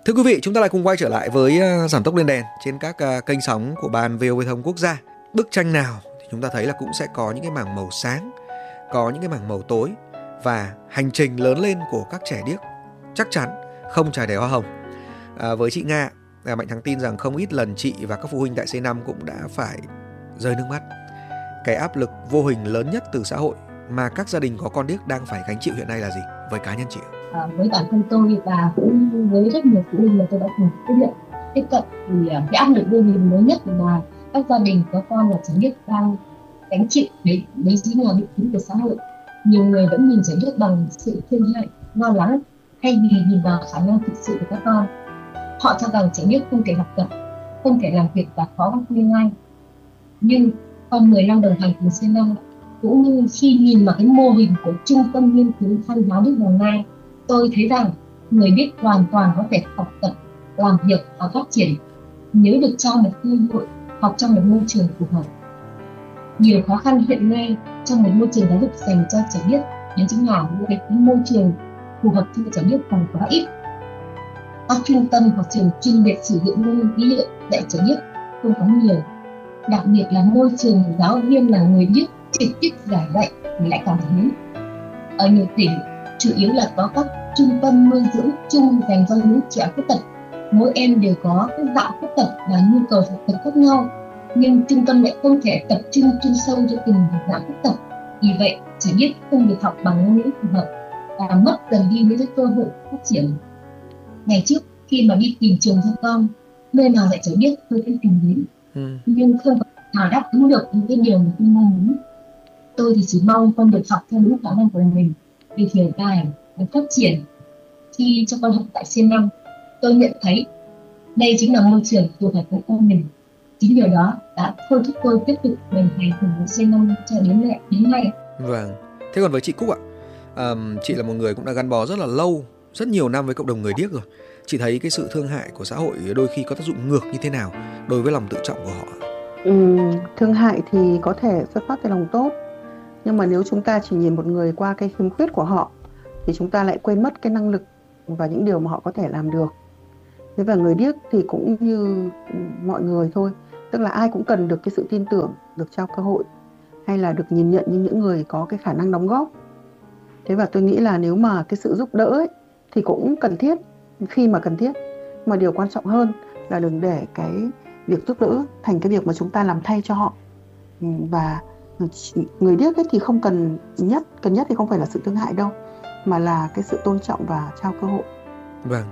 Thưa quý vị, chúng ta lại cùng quay trở lại với Giảm tốc lên đèn trên các kênh sóng của Ban VOV Thông Quốc gia. Bức tranh nào thì chúng ta thấy là cũng sẽ có những cái mảng màu sáng, có những cái mảng màu tối, và hành trình lớn lên của các trẻ điếc chắc chắn không trải đầy hoa hồng. Với chị Nga, Mạnh Thắng tin rằng không ít lần chị và các phụ huynh tại C5 cũng đã phải rơi nước mắt. Cái áp lực vô hình lớn nhất từ xã hội mà các gia đình có con điếc đang phải gánh chịu hiện nay là gì với cá nhân chị? Với bản thân tôi và cũng với rất nhiều phụ huynh mà tôi đã cùng tiếp cận thì cái áp lực vô hình lớn nhất là các gia đình có con là trẻ điếc đang gánh chịu. Đấy chính là định kiến của xã hội. Nhiều người vẫn nhìn trẻ điếc bằng sự thương hại, lo lắng, thay vì nhìn vào khả năng thực sự của các con. Họ cho rằng trẻ điếc không thể học tập, không thể làm việc và khó khăn như ngay. Nhưng sau 10 năm đồng hành cùng C5, cũng như khi nhìn vào cái mô hình của Trung tâm Nghiên cứu Văn hóa Đức Đồng Nai, tôi thấy rằng người điếc hoàn toàn có thể học tập, làm việc và phát triển nếu được cho một cơ hội học trong một môi trường phù hợp. Nhiều khó khăn hiện nay trong một môi trường giáo dục dành cho trẻ điếc, đó chính là những cái môi trường phù hợp cho trẻ điếc còn quá ít. Các trung tâm hoặc trường chuyên biệt sử dụng ngôn ngữ dạy trẻ điếc không có nhiều. Đặc biệt là môi trường giáo viên là người điếc trực tiếp giảng dạy thì lại càng hiếm. Ở nhiều tỉnh, chủ yếu là có các trung tâm nuôi dưỡng chung dành cho những trẻ khuyết tật. Mỗi em đều có các dạng khuyết tật và nhu cầu học tập khác nhau, nhưng trung tâm lại không thể tập trung chuyên sâu cho từng dạng khuyết tật. Vì vậy, trẻ điếc không được học bằng ngôn ngữ phù hợp và mất dần đi những cơ hội phát triển. Ngày trước, khi mà đi tìm trường cho con, nơi nào dạy trẻ điếc tôi cũng tìm đến, nhưng không có nào đáp ứng được những cái điều mà tôi mong muốn. Tôi thì chỉ mong con được học theo đúng khả năng của mình, được hiểu bài, được phát triển. Khi cho con học tại C5, tôi nhận thấy đây chính là môi trường phù hợp với con mình. Chính điều đó đã thôi thúc tôi tiếp tục đồng hành cùng với C5 cho đến nay. Vâng. Thế còn với chị Cúc ạ, chị là một người cũng đã gắn bó rất là lâu, rất nhiều năm với cộng đồng người điếc rồi. Chị thấy cái sự thương hại của xã hội đôi khi có tác dụng ngược như thế nào đối với lòng tự trọng của họ? Thương hại thì có thể xuất phát từ lòng tốt, nhưng mà nếu chúng ta chỉ nhìn một người qua cái khiếm khuyết của họ thì chúng ta lại quên mất cái năng lực và những điều mà họ có thể làm được. Thế và người điếc thì cũng như mọi người thôi, tức là ai cũng cần được cái sự tin tưởng, được trao cơ hội, hay là được nhìn nhận như những người có cái khả năng đóng góp. Thế và tôi nghĩ là nếu mà cái sự giúp đỡ ấy, thì cũng cần thiết khi mà cần thiết, mà điều quan trọng hơn là đừng để cái việc giúp đỡ thành cái việc mà chúng ta làm thay cho họ. Và người điếc ấy thì không cần nhất thì không phải là sự thương hại đâu, mà là cái sự tôn trọng và trao cơ hội. Vâng.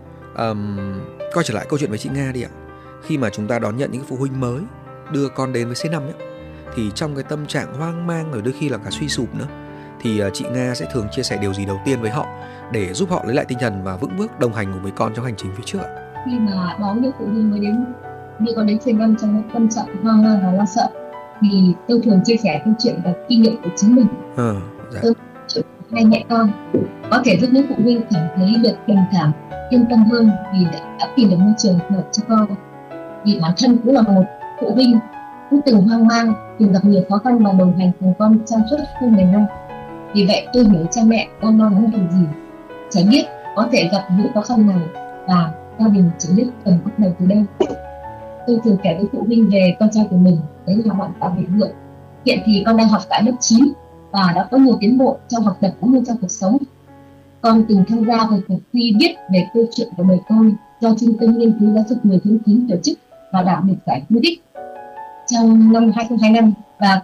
Quay trở lại câu chuyện với chị Nga đi ạ. Khi mà chúng ta đón nhận những phụ huynh mới đưa con đến với C5 ấy, thì trong cái tâm trạng hoang mang rồi đôi khi là cả suy sụp nữa, thì chị Nga sẽ thường chia sẻ điều gì đầu tiên với họ để giúp họ lấy lại tinh thần và vững bước đồng hành cùng với con trong hành trình phía trước ạ? Khi mà đón những phụ huynh mới đến đưa con đến C5 trong tâm trạng hoang mang và lo sợ, thì tôi thường chia sẻ câu chuyện và kinh nghiệm của chính mình. Tôi hay nhẹ con có thể giúp những phụ huynh cảm thấy được đồng cảm, yên tâm hơn vì đã tìm được môi trường phù hợp cho con. Vì bản thân cũng là một phụ huynh cũng từng hoang mang, từng gặp nhiều khó khăn và đồng hành cùng con trong suốt hơn 10 năm. Vì vậy tôi hiểu cha mẹ đang lo lắng điều gì, trẻ điếc có thể gặp những khó khăn nào và gia đình trẻ điếc cần bắt đầu từ đâu. Tôi thường kể với phụ huynh về con trai của mình, đấy là bạn Tạ Việt Vượng. Hiện thì con đang học tại lớp 9 và đã có nhiều tiến bộ trong học tập cũng như trong cuộc sống. Con từng tham gia vào cuộc thi viết về câu chuyện của đời tôi do Trung tâm Nghiên cứu Giáo dục người khiếm thính tổ chức và đạt được giải khuyến khích trong năm 2025, và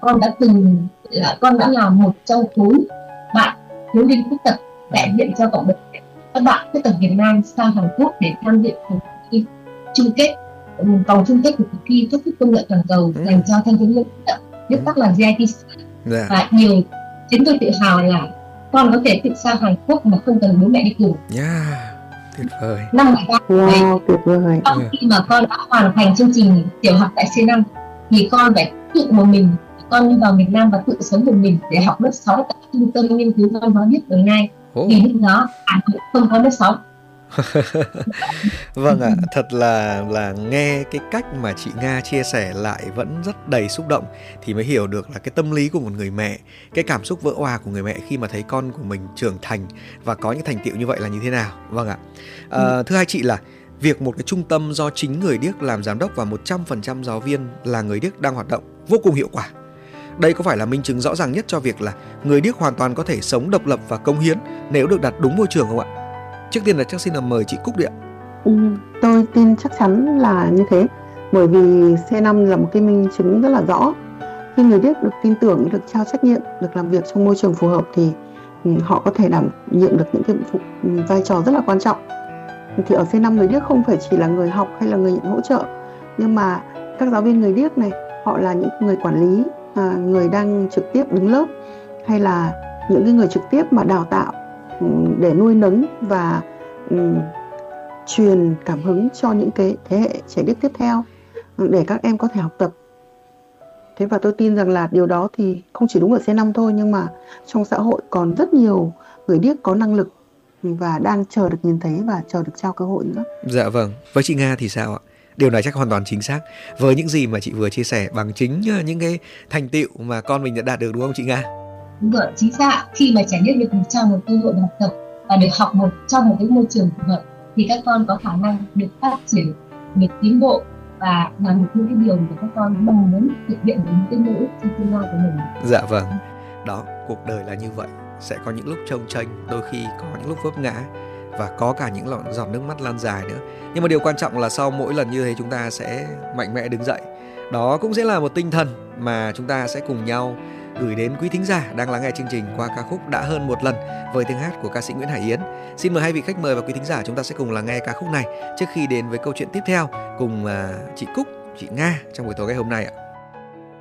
con đã là một trong khối bạn thiếu niên khuyết tật đại diện cho cộng đồng các bạn khuyết tật Việt Nam sang Hàn Quốc để tham dự cuộc thi vòng chung kết của cuộc thi thách thức công nghệ toàn cầu dành cho thanh thiếu niên khuyết tật, viết tắt là GIT. Và điều khiến tôi tự hào là con có thể tự sang Hàn Quốc mà không cần bố mẹ đi cùng. Tuyệt vời. Năm 13 tuổi, sau khi mà con đã hoàn thành chương trình tiểu học tại C5 thì con phải tự một mình, con đi vào Việt Nam và tự sống một mình để học lớp 6 tại Trung tâm Nghiên cứu Văn hóa Đức Đồng Nai. Vì lúc đó Hà Nội không có lớp 6. Vâng ạ, thật là nghe cái cách mà chị Nga chia sẻ lại vẫn rất đầy xúc động thì mới hiểu được là cái tâm lý của một người mẹ, cái cảm xúc vỡ òa của người mẹ khi mà thấy con của mình trưởng thành và có những thành tựu như vậy là như thế nào. Vâng ạ. Thưa hai chị là việc một cái trung tâm do chính người điếc làm giám đốc và 100% giáo viên là người điếc đang hoạt động vô cùng hiệu quả. Đây có phải là minh chứng rõ ràng nhất cho việc là người điếc hoàn toàn có thể sống độc lập và cống hiến nếu được đặt đúng môi trường không ạ? Trước tiên là chắc xin là mời chị Cúc đi ạ. Tôi tin chắc chắn là như thế, bởi vì C5 là một cái minh chứng rất là rõ. Khi người điếc được tin tưởng, được trao trách nhiệm, được làm việc trong môi trường phù hợp thì họ có thể đảm nhiệm được những cái vai trò rất là quan trọng. Thì ở C5 người điếc không phải chỉ là người học hay là người nhận hỗ trợ, nhưng mà các giáo viên người điếc này, họ là những người quản lý, người đang trực tiếp đứng lớp, hay là những cái người trực tiếp mà đào tạo để nuôi nấng và truyền cảm hứng cho những cái thế hệ trẻ điếc tiếp theo để các em có thể học tập. Thế và tôi tin rằng là điều đó thì không chỉ đúng ở C5 thôi, nhưng mà trong xã hội còn rất nhiều người điếc có năng lực và đang chờ được nhìn thấy và chờ được trao cơ hội nữa. Dạ vâng. Với chị Nga thì sao ạ? Điều này chắc hoàn toàn chính xác với những gì mà chị vừa chia sẻ bằng chính những cái thành tựu mà con mình đã đạt được, đúng không chị Nga? Vâng, chính xác. Khi mà trẻ điếc được trao một cơ hội học tập và được học trong một cái môi trường phù hợp thì các con có khả năng được phát triển, được tiến bộ và làm được những cái điều mà các con mong muốn thực hiện những cái mơ ước trong tương lai của mình. Dạ vâng. Đó, cuộc đời là như vậy. Sẽ có những lúc chông chênh, đôi khi có những lúc vấp ngã và có cả những giọt nước mắt lan dài nữa. Nhưng mà điều quan trọng là sau mỗi lần như thế chúng ta sẽ mạnh mẽ đứng dậy. Đó cũng sẽ là một tinh thần mà chúng ta sẽ cùng nhau gửi đến quý thính giả đang lắng nghe chương trình qua ca khúc Đã Hơn Một Lần với tiếng hát của ca sĩ Nguyễn Hải Yến. Xin mời hai vị khách mời và quý thính giả chúng ta sẽ cùng lắng nghe ca khúc này trước khi đến với câu chuyện tiếp theo cùng chị Cúc, chị Nga trong buổi tối ngày hôm nay ạ.